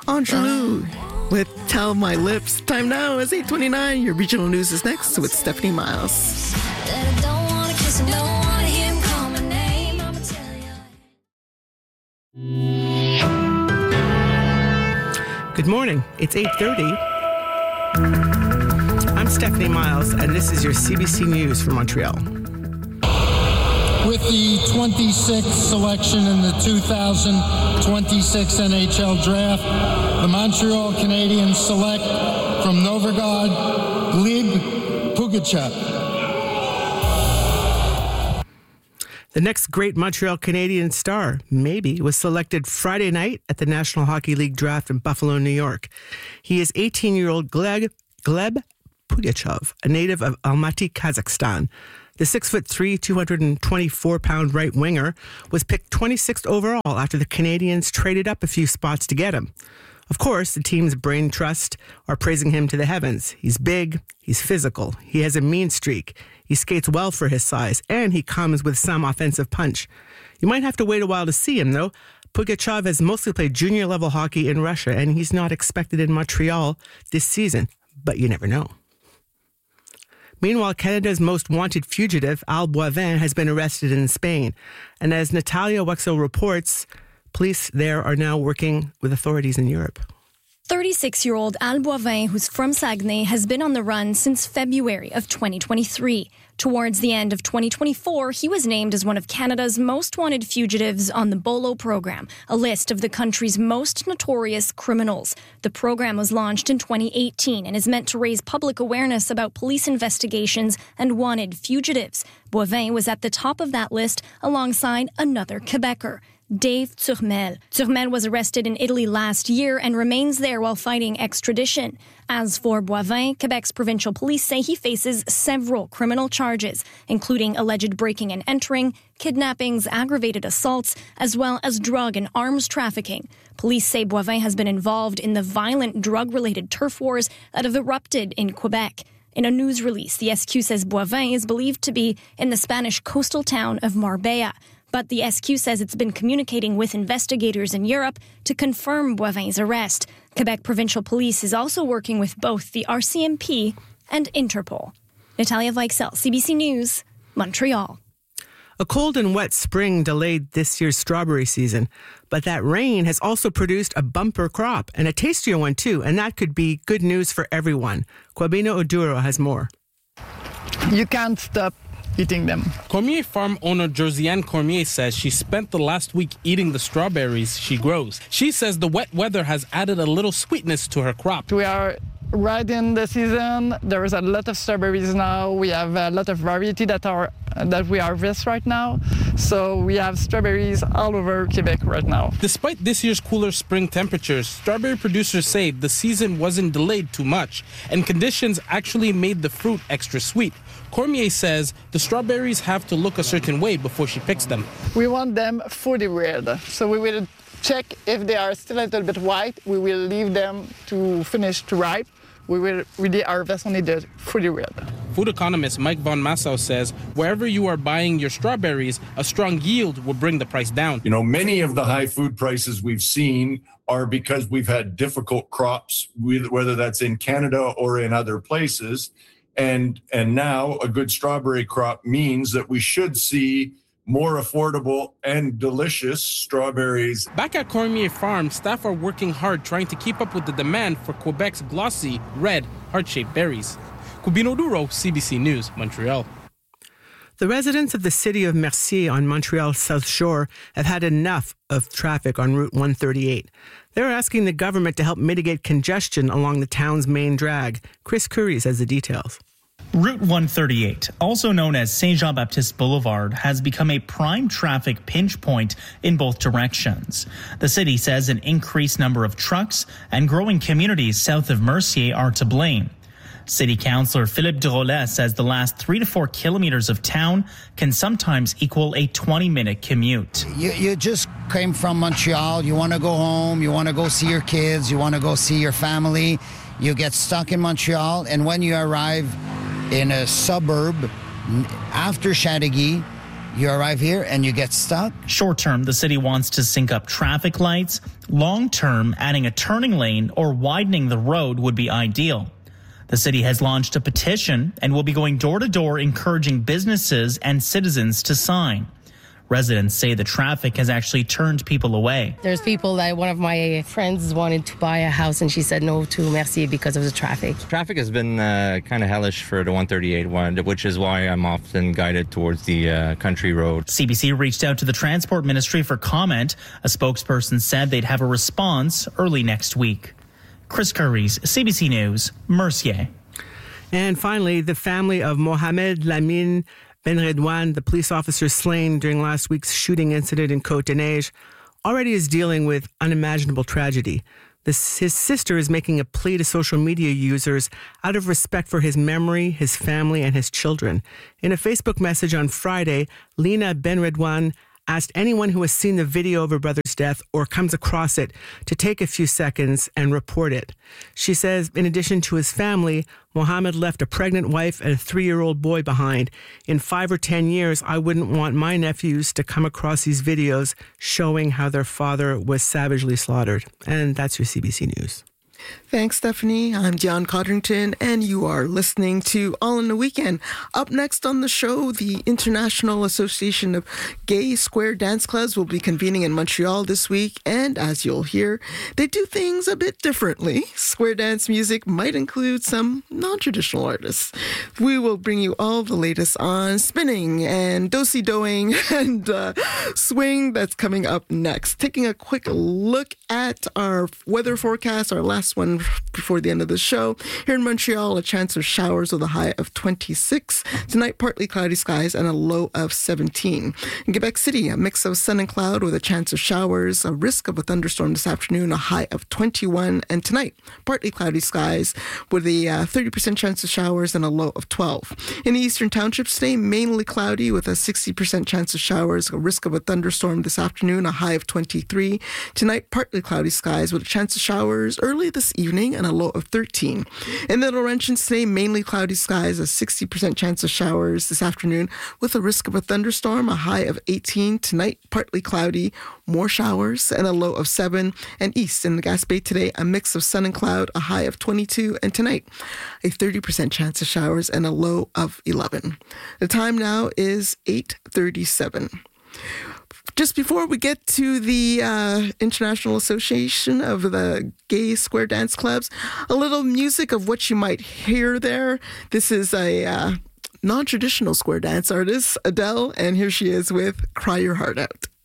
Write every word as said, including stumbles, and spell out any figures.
Entre nous with Tell My Lips. Time now is eight twenty-nine. Your regional news is next with Stephanie Miles. Good morning. It's eight thirty. I'm Stephanie Miles, and this is your C B C News from Montreal. With the twenty-sixth selection in the two thousand twenty-six N H L Draft, the Montreal Canadiens select from Novográd, Gleb Pugachev. The next great Montreal Canadiens star, maybe, was selected Friday night at the National Hockey League Draft in Buffalo, New York. He is eighteen-year-old Gleb, Gleb Pugachev, a native of Almaty, Kazakhstan. The six foot three, two hundred twenty-four pound right winger was picked twenty-sixth overall after the Canadiens traded up a few spots to get him. Of course, the team's brain trust are praising him to the heavens. He's big, he's physical, he has a mean streak, he skates well for his size, and he comes with some offensive punch. You might have to wait a while to see him, though. Pugachev has mostly played junior-level hockey in Russia, and he's not expected in Montreal this season, but you never know. Meanwhile, Canada's most wanted fugitive, Al Boivin, has been arrested in Spain. And as Natalia Wexel reports, police there are now working with authorities in Europe. thirty-six-year-old Al Boivin, who's from Saguenay, has been on the run since February of twenty twenty-three. Towards the end of twenty twenty-four, he was named as one of Canada's most wanted fugitives on the BOLO program, a list of the country's most notorious criminals. The program was launched in twenty eighteen and is meant to raise public awareness about police investigations and wanted fugitives. Boivin was at the top of that list alongside another Quebecer, Dave Turmel. Turmel was arrested in Italy last year and remains there while fighting extradition. As for Boivin, Quebec's provincial police say he faces several criminal charges, including alleged breaking and entering, kidnappings, aggravated assaults, as well as drug and arms trafficking. Police say Boivin has been involved in the violent drug-related turf wars that have erupted in Quebec. In a news release, the S Q says Boivin is believed to be in the Spanish coastal town of Marbella. But the S Q says it's been communicating with investigators in Europe to confirm Boivin's arrest. Quebec Provincial Police is also working with both the R C M P and Interpol. Natalia Wexel, C B C News, Montreal. A cold and wet spring delayed this year's strawberry season, but that rain has also produced a bumper crop, and a tastier one too, and that could be good news for everyone. Kwabena Oduro has more. You can't stop eating them. Cormier farm owner Josiane Cormier says she spent the last week eating the strawberries she grows. She says the wet weather has added a little sweetness to her crop. We are right in the season. There is a lot of strawberries now. We have a lot of variety that are that we harvest right now. So we have strawberries all over Quebec right now. Despite this year's cooler spring temperatures, strawberry producers say the season wasn't delayed too much, and conditions actually made the fruit extra sweet. Cormier says the strawberries have to look a certain way before she picks them. We want them fully red. So we will check if they are still a little bit white. We will leave them to finish to ripe. We will really harvest only the fully red. Food economist Mike Von Massow says wherever you are buying your strawberries, a strong yield will bring the price down. You know, many of the high food prices we've seen are because we've had difficult crops, whether that's in Canada or in other places. And and now a good strawberry crop means that we should see more affordable and delicious strawberries. Back at Cormier Farm, staff are working hard trying to keep up with the demand for Quebec's glossy, red, heart-shaped berries. Kwabena Oduro, C B C News, Montreal. The residents of the city of Mercier on Montreal's South Shore have had enough of traffic on Route one thirty-eight. They're asking the government to help mitigate congestion along the town's main drag. Chris Curry has the details. Route one thirty-eight, also known as Saint Jean-Baptiste Boulevard, has become a prime traffic pinch point in both directions. The city says an increased number of trucks and growing communities south of Mercier are to blame. City Councillor Philippe Drolet says the last three to four kilometers of town can sometimes equal a twenty-minute commute. You, you just came from Montreal. You want to go home. You want to go see your kids. You want to go see your family. You get stuck in Montreal, and when you arrive in a suburb after Chateauguay, You arrive here and you get stuck. Short term, the city wants to sync up traffic lights. Long term, adding a turning lane or widening the road would be ideal. The city has launched a petition and will be going door to door encouraging businesses and citizens to sign. Residents say the traffic has actually turned people away. There's people that one of my friends wanted to buy a house and she said no to Mercier because of the traffic. Traffic has been uh, kind of hellish for the one thirty-eight one, which is why I'm often guided towards the uh, country road. C B C reached out to the Transport Ministry for comment. A spokesperson said they'd have a response early next week. Chris Curries, C B C News, Mercier. And finally, the family of Mohamed Lamine Benredouane, the police officer slain during last week's shooting incident in Côte-des-Neiges, already is dealing with unimaginable tragedy. This, his sister is making a plea to social media users out of respect for his memory, his family, and his children. In a Facebook message on Friday, Lena Benredouane asked anyone who has seen the video of her brother's death or comes across it to take a few seconds and report it. She says, in addition to his family, Mohammed left a pregnant wife and a three-year-old boy behind. In five or ten years, I wouldn't want my nephews to come across these videos showing how their father was savagely slaughtered. And that's your C B C News. Thanks, Stephanie. I'm John Codrington, and you are listening to All in the Weekend. Up next on the show, the International Association of Gay Square Dance Clubs will be convening in Montreal this week, and as you'll hear, they do things a bit differently. Square dance music might include some non-traditional artists. We will bring you all the latest on spinning and do-si-doing and uh, swing that's coming up next. Taking a quick look at our weather forecast, our last one before the end of the show. Here in Montreal, a chance of showers with a high of twenty-six. Tonight, partly cloudy skies and a low of seventeen. In Quebec City, a mix of sun and cloud with a chance of showers, a risk of a thunderstorm this afternoon, a high of twenty-one. And tonight, partly cloudy skies with a uh, thirty percent chance of showers and a low of twelve. In the eastern townships today, mainly cloudy with a sixty percent chance of showers, a risk of a thunderstorm this afternoon, a high of twenty-three. Tonight, partly cloudy skies with a chance of showers early this evening and a low of thirteen. In the Laurentians today, mainly cloudy skies, a sixty percent chance of showers this afternoon with a risk of a thunderstorm, a high of eighteen. Tonight, partly cloudy, more showers and a low of seven. And east in the Gaspé today, a mix of sun and cloud, a high of twenty-two. And tonight, a thirty percent chance of showers and a low of eleven. The time now is eight thirty-seven. Just before we get to the uh, International Association of the Gay Square Dance Clubs, a little music of what you might hear there. This is a uh, non-traditional square dance artist, Adele, and here she is with Cry Your Heart Out.